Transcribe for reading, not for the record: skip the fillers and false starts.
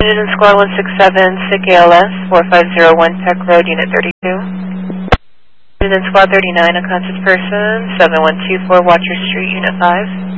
Engine Squad 167, SIC ALS, 4501 Tech Road, Unit 32. Engine Squad 39, unconscious person, 7124 Watcher Street, Unit 5.